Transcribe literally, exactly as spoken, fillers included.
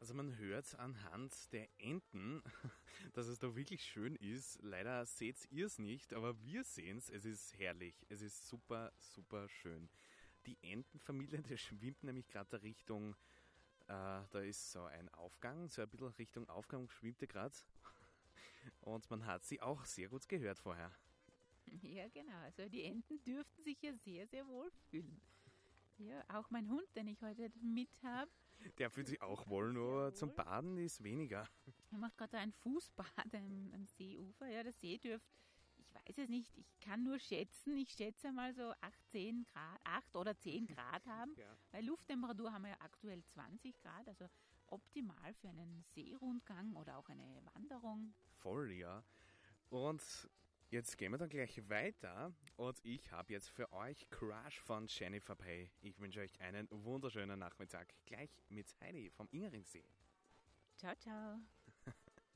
Also man hört anhand der Enten, dass es da wirklich schön ist. Leider seht ihr es nicht, aber wir sehen es. Es ist herrlich. Es ist super, super schön. Die Entenfamilie, die schwimmt nämlich gerade Richtung, äh, da ist so ein Aufgang, so ein bisschen Richtung Aufgang schwimmt er gerade. Und man hat sie auch sehr gut gehört vorher. Ja, genau. Also die Enten dürften sich ja sehr, sehr wohl fühlen. Ja, auch mein Hund, den ich heute mit habe. Der fühlt sich auch wohl, nur zum Baden ist weniger. Er macht gerade ein Fußbad am, am Seeufer. Ja, der See dürfte, ich weiß es nicht, ich kann nur schätzen, ich schätze mal so acht, zehn Grad, acht oder zehn Grad haben. Ja. Bei Lufttemperatur haben wir ja aktuell zwanzig Grad, also optimal für einen Seerundgang oder auch eine Wanderung. Voll, ja. Und jetzt gehen wir dann gleich weiter und ich habe jetzt für euch Crush von Jennifer Pay. Ich wünsche euch einen wunderschönen Nachmittag, gleich mit Heidi vom Ingeringsee. Ciao, ciao.